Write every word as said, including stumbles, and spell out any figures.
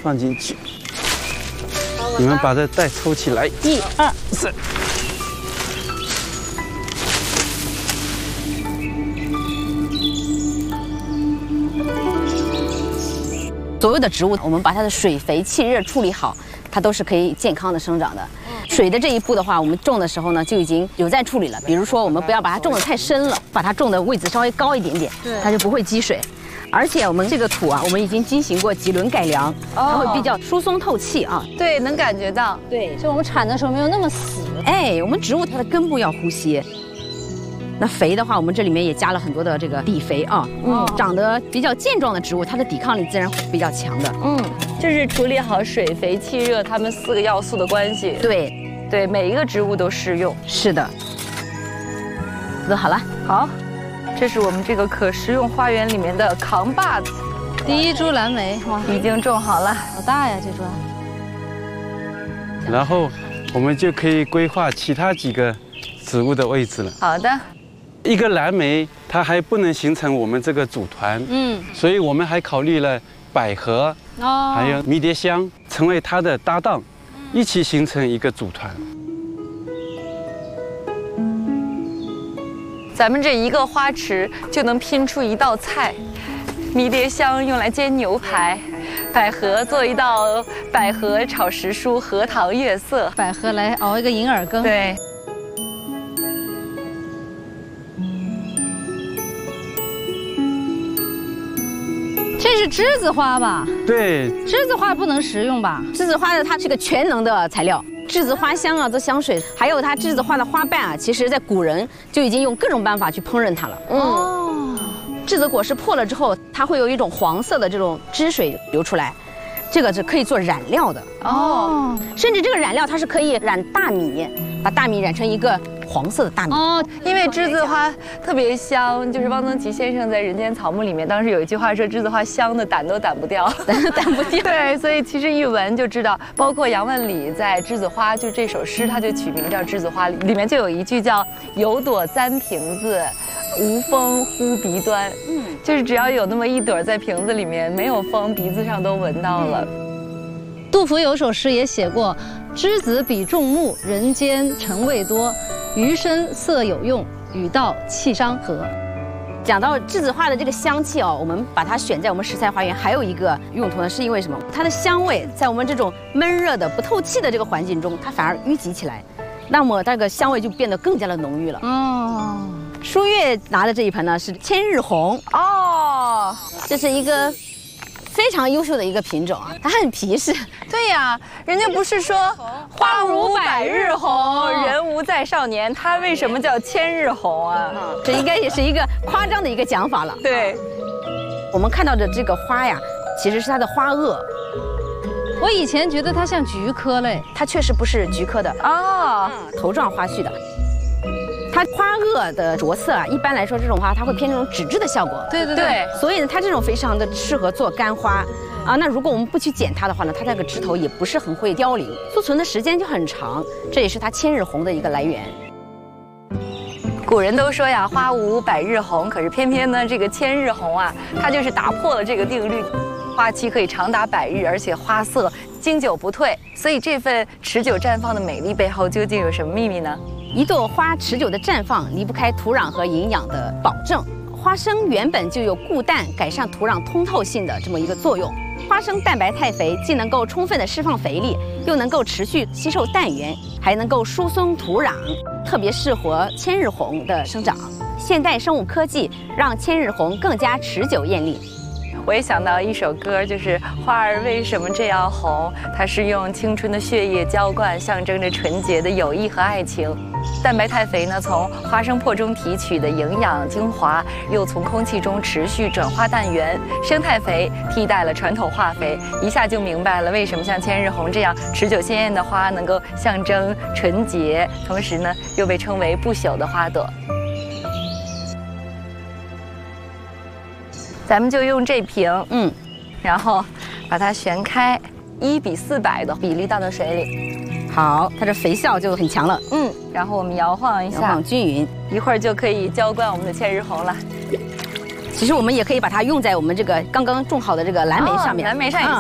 放进去。你们把这袋抽起来，一二三。 所有的植物，我们把它的水肥气热处理好，它都是可以健康的生长的。水的这一步的话，我们种的时候呢就已经有在处理了。比如说，我们不要把它种得太深了，把它种的位置稍微高一点点，它就不会积水。而且我们这个土啊，我们已经进行过几轮改良，它会比较疏松透气啊。 对，能感觉到。 对， 就我们铲的时候没有那么死。 哎，我们植物它的根部要呼吸。那肥的话，我们这里面也加了很多的这个底肥啊，嗯，长得比较健壮的植物，它的抵抗力自然会比较强的。 嗯，这是处理好水肥气热它们四个要素的关系。 对， 对，每一个植物都适用。 是的。都好了， 好，这是我们这个可食用花园里面的扛把子。 第一株蓝莓，哇， 已经种好了， 好大呀这株。 然后我们就可以规划其他几个植物的位置了。 好的。 一个蓝莓，它还不能形成我们这个组团，嗯，所以我们还考虑了百合，哦，还有迷迭香，成为它的搭档，一起形成一个组团。 咱们这一个花池就能拼出一道菜，迷迭香用来煎牛排，百合做一道百合炒时蔬，荷塘月色， 百合来熬一个银耳羹， 对。 这是栀子花吧？ 对， 栀子花不能食用吧？ 栀子花的它是个全能的材料，栀子花香啊，这香水，还有它栀子花的花瓣啊，其实在古人就已经用各种办法去烹饪它了。嗯，栀子果实破了之后，它会有一种黄色的这种汁水流出来，这个是可以做染料的。哦，甚至这个染料它是可以染大米，把大米染成一个黄色的大米。 哦，因为栀子花特别香，就是汪曾祺先生在《人间草木》里面，当时有一句话说栀子花香的掸都掸不掉， 掸不掉。 对，所以其实一闻就知道，包括杨万里在《栀子花》就这首诗，他就取名叫《栀子花》，里面就有一句叫“有朵簪瓶子，无风呼鼻端”，嗯，就是只要有那么一朵在瓶子里面，没有风，鼻子上都闻到了。嗯， 杜甫有首诗也写过：“栀子比众目，人间尘味多。余生色有用，与道气伤和。” 讲到栀子花的这个香气哦，我们把它选在我们食材花园，还有一个用途呢，是因为什么？它的香味在我们这种闷热的不透气的这个环境中，它反而淤积起来，那么这个香味就变得更加的浓郁了。哦，舒月拿的这一盆呢是千日红哦，这是一个非常优秀的一个品种啊，它很皮实。 对呀，人家不是说花无百日红，人无再少年，它为什么叫千日红啊？ 这应该也是一个夸张的一个讲法了。 对， 我们看到的这个花呀，其实是它的花萼。 我以前觉得它像菊科嘞， 它确实不是菊科的哦，头状花序的。它花萼的着色啊，一般来说这种花它会偏这种纸质的效果。 对对对， 所以呢，它这种非常的适合做干花啊。那如果我们不去剪它的话呢，它这个枝头也不是很会凋零，贮存的时间就很长，这也是它千日红的一个来源。 古人都说呀，花无百日红，可是偏偏呢，这个千日红啊，它就是打破了这个定律，花期可以长达百日，而且花色经久不退。所以这份持久绽放的美丽背后，究竟有什么秘密呢？ 一朵花持久的绽放离不开土壤和营养的保证。花生原本就有固氮、改善土壤通透性的这么一个作用。花生蛋白太肥，既能够充分的释放肥力，又能够持续吸收氮源，还能够疏松土壤，特别适合千日红的生长。现代生物科技让千日红更加持久艳丽。 我也想到一首歌，就是花儿为什么这样红？它是用青春的血液浇灌，象征着纯洁的友谊和爱情。蛋白太肥呢，从花生粕中提取的营养精华，又从空气中持续转化氮源。生态肥替代了传统化肥，一下就明白了为什么像千日红这样持久鲜艳的花能够象征纯洁，同时呢又被称为不朽的花朵。咱们就用这瓶，嗯，然后把它旋开，一比四百的比例倒到水里。 好，它这肥效就很强了。 嗯，然后我们摇晃一下， 摇晃均匀， 一会儿就可以浇灌我们的千日红了。 其实我们也可以把它用在我们这个刚刚种好的这个蓝莓上面， 哦、蓝莓上也行。